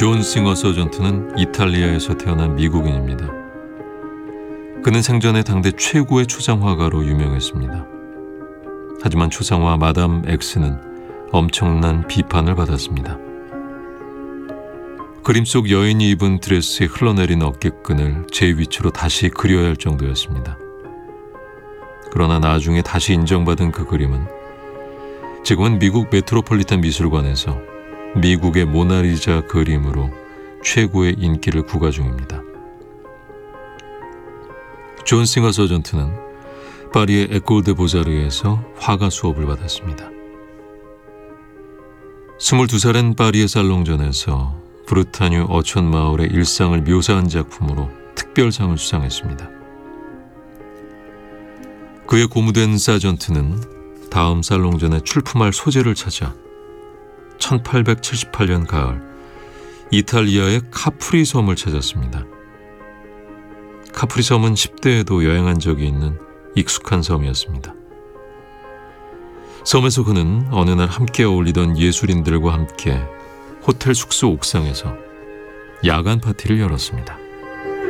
존 싱어 서전트는 이탈리아에서 태어난 미국인입니다. 그는 생전에 당대 최고의 초상화가로 유명했습니다. 하지만 초상화 마담 X는 엄청난 비판을 받았습니다. 그림 속 여인이 입은 드레스에 흘러내린 어깨끈을 제 위치로 다시 그려야 할 정도였습니다. 그러나 나중에 다시 인정받은 그 그림은 지금은 미국 메트로폴리탄 미술관에서 미국의 모나리자 그림으로 최고의 인기를 구가 중입니다. 존 싱어 서전트는 파리의 에콜 드 보자르에서 화가 수업을 받았습니다. 22살엔 파리의 살롱전에서 브르타뉴 어촌 마을의 일상을 묘사한 작품으로 특별상을 수상했습니다. 그의 고무된 사전트는 다음 살롱전에 출품할 소재를 찾아 1878년 가을 이탈리아의 카프리 섬을 찾았습니다. 카프리 섬은 10대에도 여행한 적이 있는 익숙한 섬이었습니다. 섬에서 그는 어느 날 함께 어울리던 예술인들과 함께 호텔 숙소 옥상에서 야간 파티를 열었습니다.